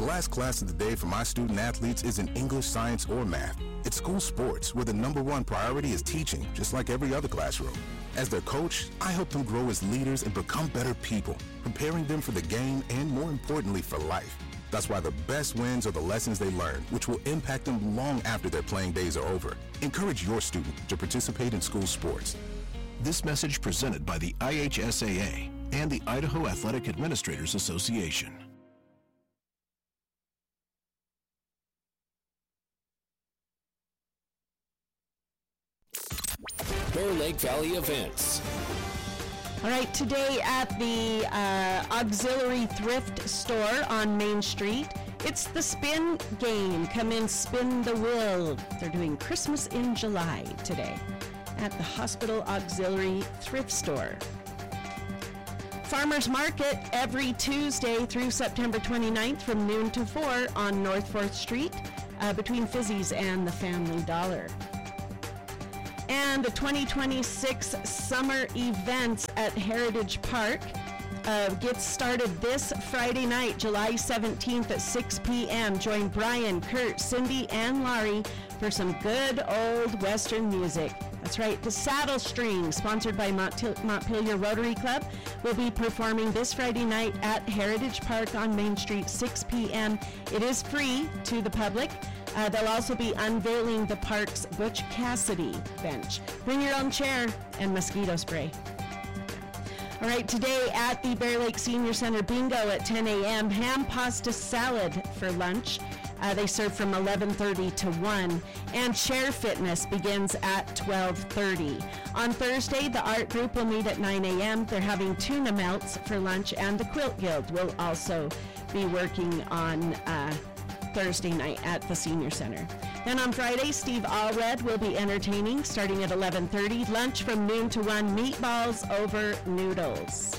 last class of the day for my student athletes isn't English, science, or math. It's school sports, where the #1 priority is teaching, just like every other classroom. As their coach, I help them grow as leaders and become better people, preparing them for the game and, more importantly, for life. That's why the best wins are the lessons they learn, which will impact them long after their playing days are over. Encourage your student to participate in school sports. This message presented by the IHSAA and the Idaho Athletic Administrators Association. Bear Lake Valley events. All right, today at the Auxiliary Thrift Store on Main Street, it's the spin game. Come in, spin the wheel. They're doing Christmas in July today at the Hospital Auxiliary Thrift Store. Farmers Market every Tuesday through September 29th from noon to 4 on North 4th Street between Fizzy's and the Family Dollar. And the 2026 summer events at Heritage Park gets started this Friday night, July 17th at 6 p.m. Join Brian, Kurt, Cindy, and Laurie for some good old Western music. That's right, the Saddle String, sponsored by Montpelier Rotary Club, will be performing this Friday night at Heritage Park on Main Street, 6 p.m. It is free to the public. They'll also be unveiling the park's Butch Cassidy bench. Bring your own chair and mosquito spray. All right, today at the Bear Lake Senior Center Bingo at 10 a.m., ham pasta salad for lunch. They serve from 11:30 to 1, and Chair Fitness begins at 12:30. On Thursday, the art group will meet at 9 a.m. They're having tuna melts for lunch, and the Quilt Guild will also be working on Thursday night at the Senior Center. Then on Friday, Steve Allred will be entertaining starting at 11:30. Lunch from noon to 1, meatballs over noodles.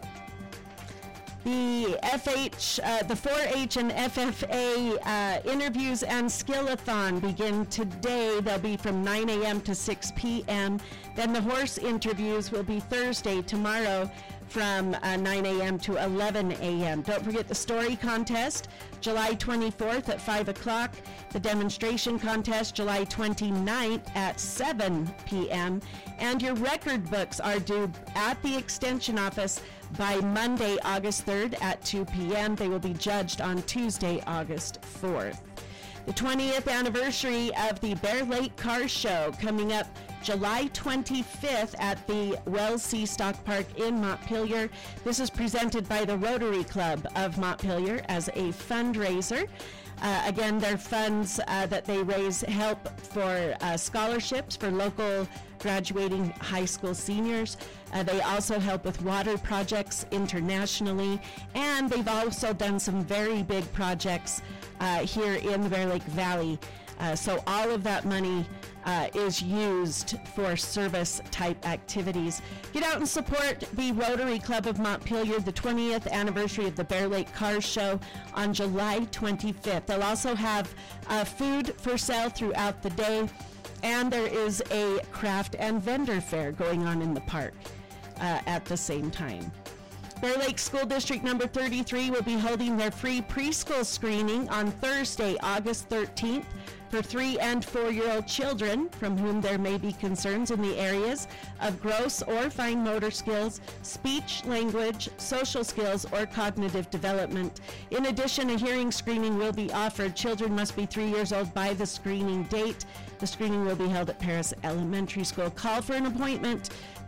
The the 4-H and FFA interviews and skill-a-thon begin today. They'll be from 9 a.m. to 6 p.m. Then the horse interviews will be Thursday, tomorrow, from 9 a.m. to 11 a.m. Don't forget the story contest, July 24th at 5 o'clock. The demonstration contest, July 29th at 7 p.m. And your record books are due at the Extension office by Monday, August 3rd at 2 p.m. They will be judged on Tuesday, August 4th. The 20th anniversary of the Bear Lake Car Show coming up July 25th at the Wells Seastock Park in Montpelier. This is presented by the Rotary Club of Montpelier as a fundraiser. Again, their funds that they raise help for scholarships for local graduating high school seniors. They also help with water projects internationally, and they've also done some very big projects here in the Bear Lake Valley. So all of that money is used for service-type activities. Get out and support the Rotary Club of Montpelier, the 20th anniversary of the Bear Lake Car Show on July 25th. They'll also have food for sale throughout the day, and there is a craft and vendor fair going on in the park at the same time. Bear Lake School District number 33 will be holding their free preschool screening on Thursday, August 13th for 3 and 4-year-old children from whom there may be concerns in the areas of gross or fine motor skills, speech, language, social skills, or cognitive development. In addition, a hearing screening will be offered. Children must be 3 years old by the screening date. The screening will be held at Paris Elementary School. Call for an appointment,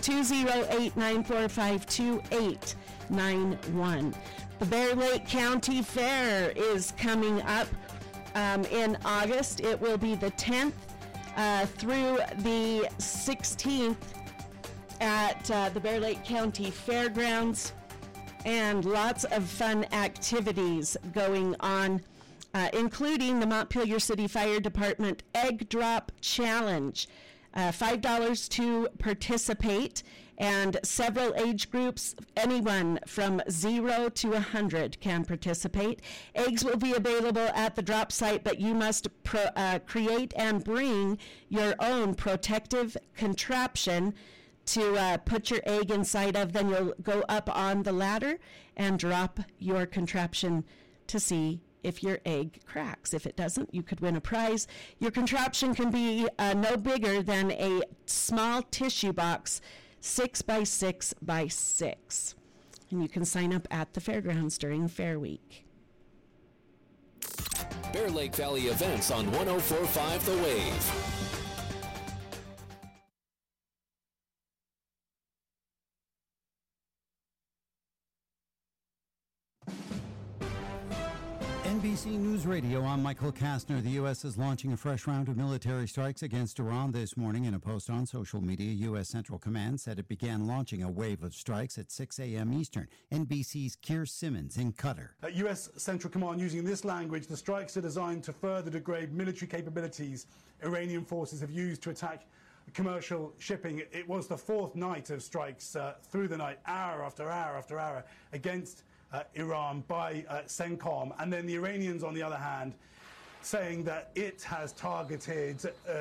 208-945-2891. The Bear Lake County Fair is coming up in August. It will be the 10th through the 16th at the Bear Lake County Fairgrounds, and lots of fun activities going on, including the Montpelier City Fire Department Egg Drop Challenge. $5 to participate, and several age groups, anyone from 0 to 100 can participate. Eggs will be available at the drop site, but you must create and bring your own protective contraption to put your egg inside of. Then you'll go up on the ladder and drop your contraption to see if your egg cracks. If it doesn't, you could win a prize. Your contraption can be no bigger than a small tissue box, 6 by 6 by 6. And you can sign up at the fairgrounds during Fair Week. Bear Lake Valley events on 104.5 The Wave. NBC News Radio, I'm Michael Kastner. The U.S. is launching a fresh round of military strikes against Iran this morning. In a post on social media, U.S. Central Command said it began launching a wave of strikes at 6 a.m. Eastern. NBC's Keir Simmons in Qatar. At U.S. Central Command, using this language, the strikes are designed to further degrade military capabilities Iranian forces have used to attack commercial shipping. It was the fourth night of strikes through the night, hour after hour after hour, against Iran by CENTCOM, and then the Iranians, on the other hand, saying that it has targeted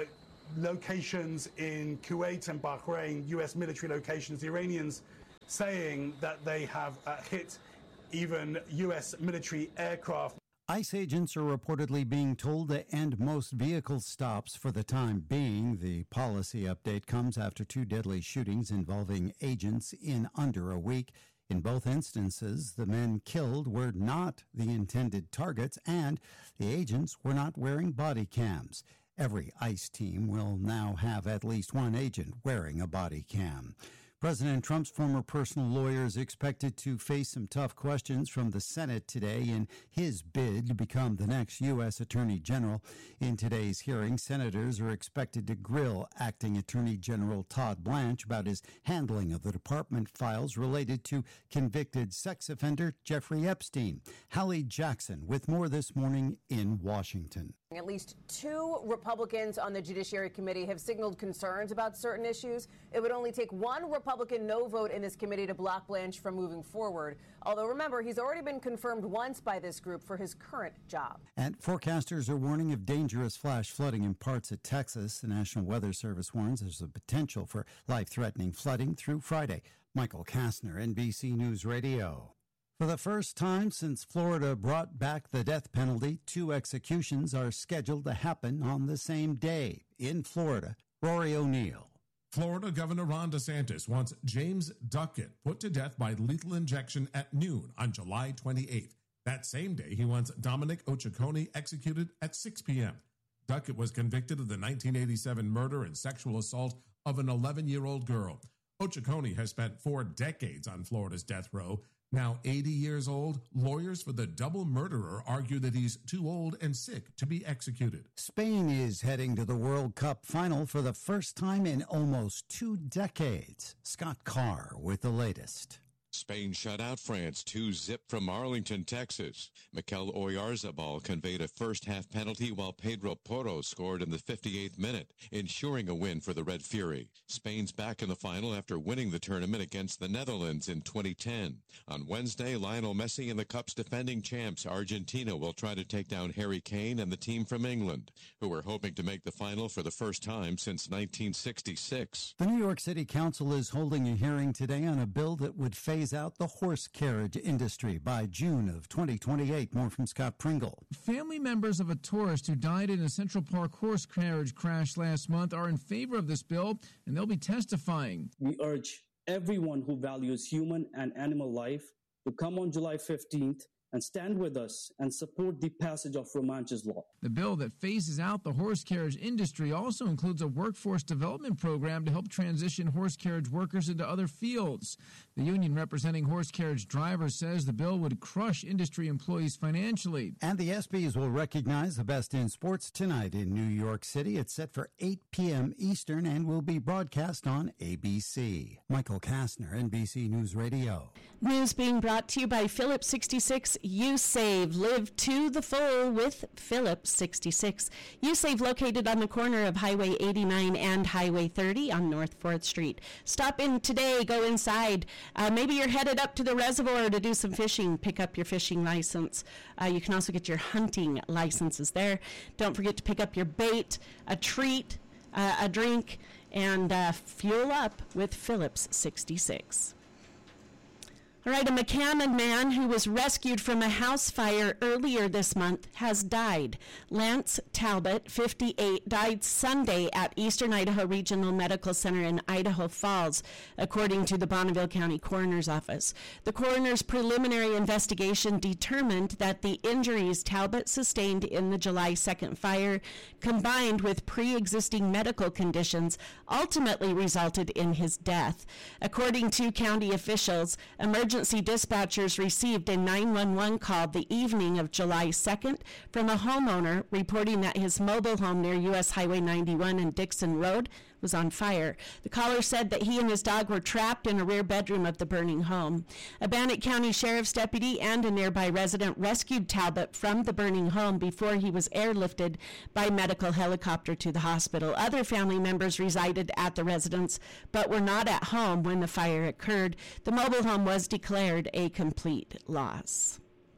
locations in Kuwait and Bahrain, U.S. military locations. The Iranians saying that they have hit even U.S. military aircraft. ICE agents are reportedly being told to end most vehicle stops for the time being. The policy update comes after 2 deadly shootings involving agents in under a week. In both instances, the men killed were not the intended targets, and the agents were not wearing body cams. Every ICE team will now have at least one agent wearing a body cam. President Trump's former personal lawyer is expected to face some tough questions from the Senate today in his bid to become the next U.S. Attorney General. In today's hearing, senators are expected to grill Acting Attorney General Todd Blanche about his handling of the department files related to convicted sex offender Jeffrey Epstein. Hallie Jackson with more this morning in Washington. At least 2 Republicans on the Judiciary Committee have signaled concerns about certain issues. It would only take 1 Republican no vote in this committee to block Blanche from moving forward. Although, remember, he's already been confirmed once by this group for his current job. And forecasters are warning of dangerous flash flooding in parts of Texas. The National Weather Service warns there's a potential for life-threatening flooding through Friday. Michael Kastner, NBC News Radio. For the first time since Florida brought back the death penalty, 2 executions are scheduled to happen on the same day. In Florida, Rory O'Neill. Florida Governor Ron DeSantis wants James Duckett put to death by lethal injection at noon on July 28th. That same day, he wants Dominic Occhiaconi executed at 6 p.m. Duckett was convicted of the 1987 murder and sexual assault of an 11-year-old girl. Occhiaconi has spent 4 decades on Florida's death row. Now 80 years old, lawyers for the double murderer argue that he's too old and sick to be executed. Spain is heading to the World Cup final for the first time in almost 2 decades. Scott Carr with the latest. Spain shut out France 2-0 from Arlington, Texas. Mikel Oyarzabal conveyed a first-half penalty while Pedro Porro scored in the 58th minute, ensuring a win for the Red Fury. Spain's back in the final after winning the tournament against the Netherlands in 2010. On Wednesday, Lionel Messi and the Cup's defending champs Argentina will try to take down Harry Kane and the team from England, who are hoping to make the final for the first time since 1966. The New York City Council is holding a hearing today on a bill that would phase out the horse carriage industry by June of 2028. More from Scott Pringle. Family members of a tourist who died in a Central Park horse carriage crash last month are in favor of this bill, and they'll be testifying. We urge everyone who values human and animal life to come on July 15th and stand with us and support the passage of Romanch's law. The bill that phases out the horse carriage industry also includes a workforce development program to help transition horse carriage workers into other fields. The union representing horse carriage drivers says the bill would crush industry employees financially. And the ESPYs will recognize the best in sports tonight in New York City. It's set for 8 p.m. Eastern and will be broadcast on ABC. Michael Kastner, NBC News Radio. News being brought to you by Phillips 66. You Save. Live to the full with Phillips 66. You Save, located on the corner of Highway 89 and Highway 30 on North 4th Street. Stop in today. Go inside. Maybe you're headed up to the reservoir to do some fishing. Pick up your fishing license. You can also get your hunting licenses there. Don't forget to pick up your bait, a treat, a drink, and fuel up with Phillips 66. All right, a McCammon man who was rescued from a house fire earlier this month has died. Lance Talbot, 58, died Sunday at Eastern Idaho Regional Medical Center in Idaho Falls, according to the Bonneville County Coroner's Office. The coroner's preliminary investigation determined that the injuries Talbot sustained in the July 2nd fire, combined with pre-existing medical conditions, ultimately resulted in his death. According to county officials, emergency dispatchers received a 911 call the evening of July 2nd from a homeowner reporting that his mobile home near U.S. Highway 91 and Dixon Road was on fire. The caller said that he and his dog were trapped in a rear bedroom of the burning home. A Bannock County Sheriff's deputy and a nearby resident rescued Talbot from the burning home before he was airlifted by medical helicopter to the hospital. Other family members resided at the residence but were not at home when the fire occurred. The mobile home was declared a complete loss.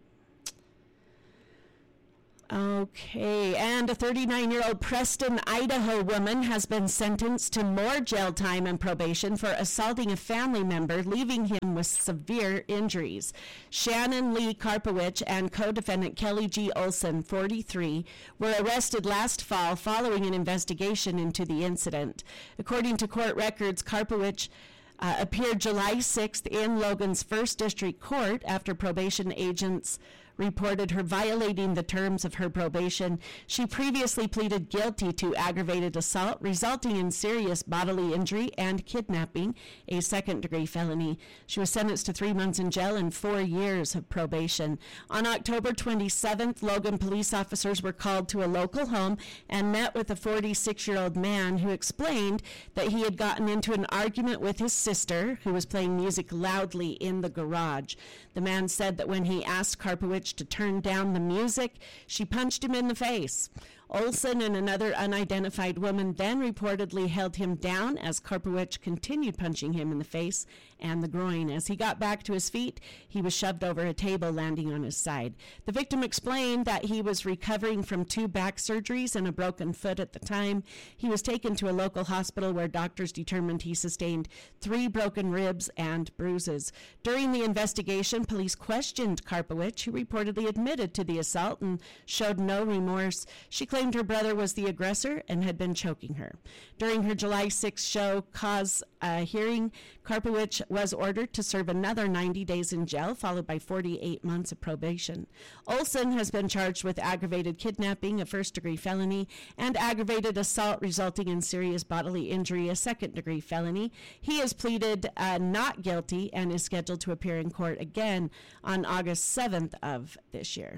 Okay, and a 39-year-old Preston, Idaho woman has been sentenced to more jail time and probation for assaulting a family member, leaving him with severe injuries. Shannon Lee Karpowicz and co-defendant Kelly G. Olson, 43, were arrested last fall following an investigation into the incident. According to court records, Karpowicz appeared July 6th in Logan's 1st District Court after probation agents reported her violating the terms of her probation. She previously pleaded guilty to aggravated assault resulting in serious bodily injury and kidnapping, a second-degree felony. She was sentenced to 3 months in jail and 4 years of probation. On October 27th, Logan police officers were called to a local home and met with a 46-year-old man who explained that he had gotten into an argument with his sister, who was playing music loudly in the garage. The man said that when he asked Karpowicz to turn down the music, she punched him in the face. Olson and another unidentified woman then reportedly held him down as Karpowicz continued punching him in the face and the groin. As he got back to his feet, he was shoved over a table, landing on his side. The victim explained that he was recovering from 2 back surgeries and a broken foot at the time. He was taken to a local hospital where doctors determined he sustained 3 broken ribs and bruises. During the investigation, police questioned Karpowicz, who reportedly admitted to the assault and showed no remorse. She claimed her brother was the aggressor and had been choking her. During her July 6th show cause hearing, Karpowicz was ordered to serve another 90 days in jail, followed by 48 months of probation. Olson has been charged with aggravated kidnapping, a first-degree felony, and aggravated assault resulting in serious bodily injury, a second-degree felony. He has pleaded not guilty and is scheduled to appear in court again on August 7th of this year.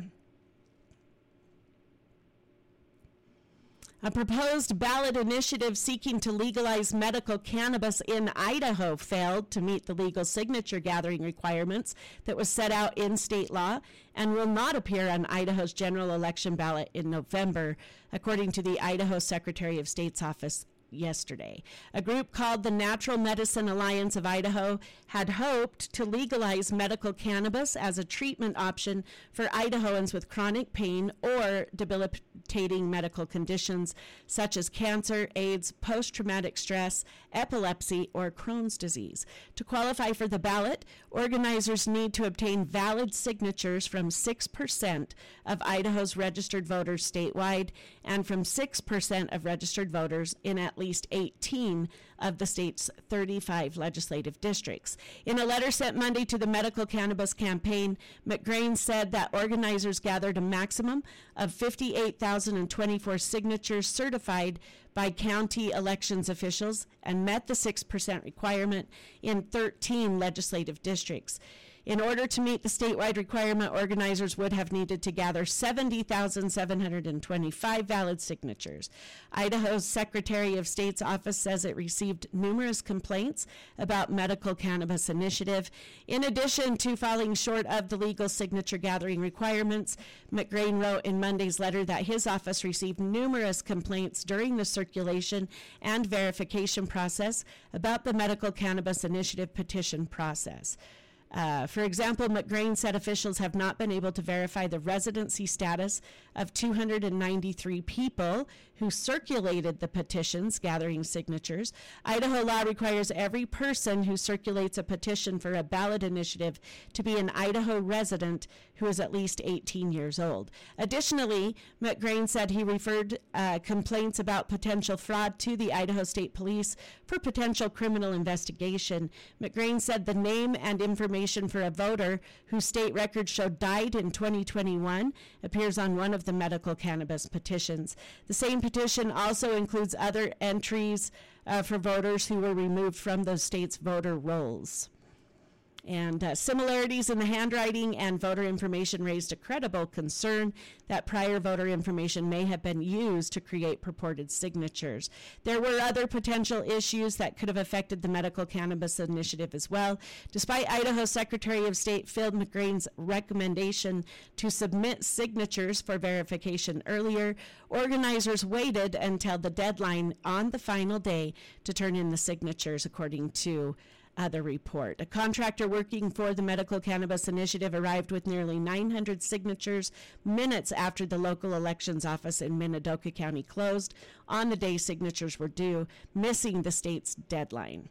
A proposed ballot initiative seeking to legalize medical cannabis in Idaho failed to meet the legal signature gathering requirements that was set out in state law and will not appear on Idaho's general election ballot in November, according to the Idaho Secretary of State's office yesterday. A group called the Natural Medicine Alliance of Idaho had hoped to legalize medical cannabis as a treatment option for Idahoans with chronic pain or debilitating medical conditions such as cancer, AIDS, post-traumatic stress, epilepsy, or Crohn's disease. To qualify for the ballot, organizers need to obtain valid signatures from 6% of Idaho's registered voters statewide and from 6% of registered voters in at least 18 of the state's 35 legislative districts. In a letter sent Monday to the Medical Cannabis Campaign, McGrain said that organizers gathered a maximum of 58,024 signatures certified by county elections officials and met the 6% requirement in 13 legislative districts. In order to meet the statewide requirement, organizers would have needed to gather 70,725 valid signatures. Idaho's Secretary of State's office says it received numerous complaints about medical cannabis initiative. In addition to falling short of the legal signature gathering requirements, McGrain wrote in Monday's letter that his office received numerous complaints during the circulation and verification process about the medical cannabis initiative petition process. For example, McGrain said officials have not been able to verify the residency status of 293 people who circulated the petitions, gathering signatures. Idaho law requires every person who circulates a petition for a ballot initiative to be an Idaho resident who is at least 18 years old. Additionally, McGrain said he referred complaints about potential fraud to the Idaho State Police for potential criminal investigation. McGrain said the name and information for a voter whose state records show died in 2021 appears on one of the medical cannabis petitions. The same petition also includes other entries for voters who were removed from those states' voter rolls. And similarities in the handwriting and voter information raised a credible concern that prior voter information may have been used to create purported signatures. There were other potential issues that could have affected the medical cannabis initiative as well. Despite Idaho Secretary of State Phil McGrain's recommendation to submit signatures for verification earlier, organizers waited until the deadline on the final day to turn in the signatures, according to the report. A contractor working for the Medical Cannabis Initiative arrived with nearly 900 signatures minutes after the local elections office in Minidoka County closed on the day signatures were due, missing the state's deadline.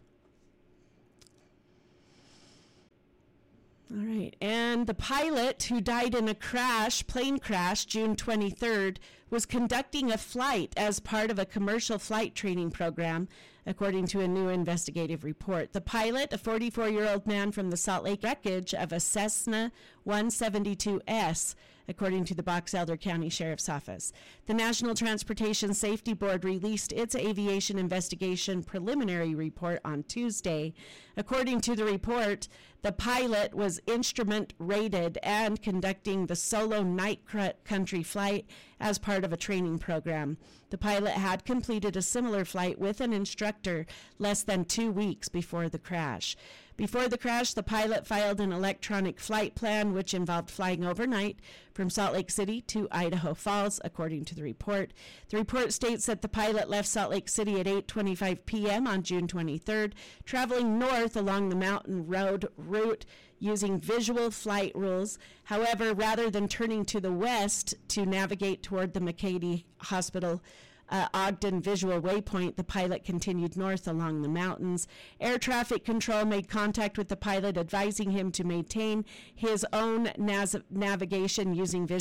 All right, and the pilot who died in a plane crash, June 23rd, was conducting a flight as part of a commercial flight training program, according to a new investigative report. The pilot, a 44-year-old man from the Salt Lake wreckage of a Cessna 172S, according to the Box Elder County Sheriff's Office. The National Transportation Safety Board released its aviation investigation preliminary report on Tuesday. According to the report, the pilot was instrument rated and conducting the solo night country flight as part of a training program. The pilot had completed a similar flight with an instructor less than 2 weeks before the crash. Before the crash, the pilot filed an electronic flight plan, which involved flying overnight from Salt Lake City to Idaho Falls, according to the report. The report states that the pilot left Salt Lake City at 8:25 p.m. on June 23rd, traveling north along the mountain road route using visual flight rules. However, rather than turning to the west to navigate toward the McCady Hospital Ogden visual waypoint, the pilot continued north along the mountains. Air traffic control made contact with the pilot, advising him to maintain his own navigation using visual